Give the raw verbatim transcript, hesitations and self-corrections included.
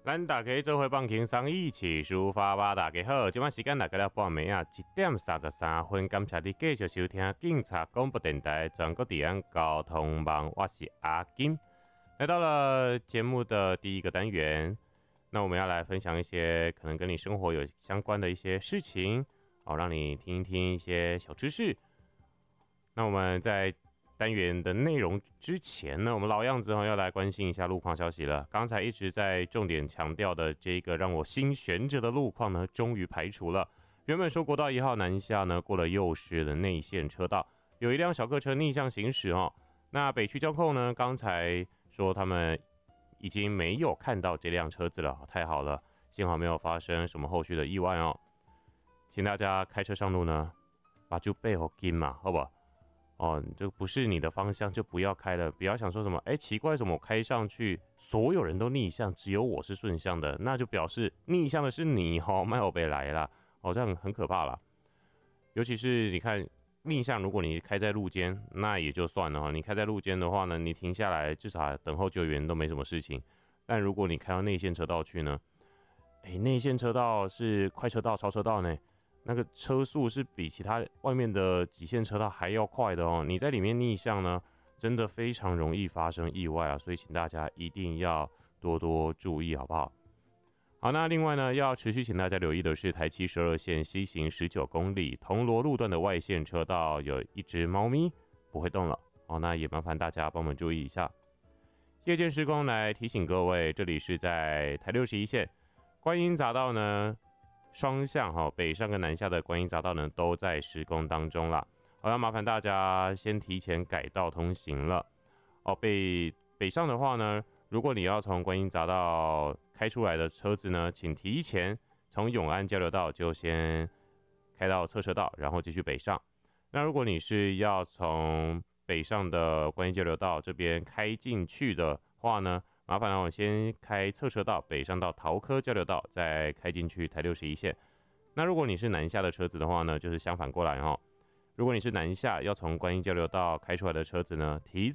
咱大家做伙放轻松，一起抒发吧。大家好，今晚时间大概了半暝啊，一点三十三分。感谢你继续收听警察广播电台全国治安交通网，我是阿金。来到了节目的第一个单元，那我们要来分享一些可能跟你生活有相关的一些事情，好让你听一听一些小知识。那我们在单元的内容之前呢，我们老样子要来关心一下路况消息了。刚才一直在重点强调的这个让我心悬着的路况呢，终于排除了。原本说国道一号南下呢，过了右师的内线车道，有一辆小客车逆向行驶哦。那北区交控呢，刚才说他们已经没有看到这辆车子了，太好了，幸好没有发生什么后续的意外哦。请大家开车上路呢，把就背后紧嘛，好不好？哦，这不是你的方向就不要开了，不要想说什么，哎，奇怪，怎么我开上去所有人都逆向，只有我是顺向的，那就表示逆向的是你哦，麦欧贝来啦，哦，这样很可怕啦。尤其是你看逆向，如果你开在路肩，那也就算了哈，你开在路肩的话呢，你停下来至少等候救援都没什么事情。但如果你开到内线车道去呢，哎，内线车道是快车道、超车道呢。那个车速是比其他外面的极限车道还要快的哦，你在里面逆向呢，真的非常容易发生意外啊，所以请大家一定要多多注意，好不好？好，那另外呢，要持续请大家留意的是台七十二线西行十九公里铜锣路段的外线车道有一只猫咪不会动了哦，那也麻烦大家帮我们注意一下。夜间施工来提醒各位，这里是在台六十一线观音匝道呢。双向哈，北上跟南下的观音匝道呢都在施工当中啦。好，要麻烦大家先提前改道通行了。哦，北北上的话呢，如果你要从观音匝道开出来的车子呢，请提前从永安交流道就先开到侧车道，然后继续北上。那如果你是要从北上的观音交流道这边开进去的话呢，麻烦让我先开侧车道北上到桃科交流道，再开进去台六十一线。那如果你是南下的车子的话呢，就是相反过来哦。如果你是南下要从观音交流道开出来的车子呢，提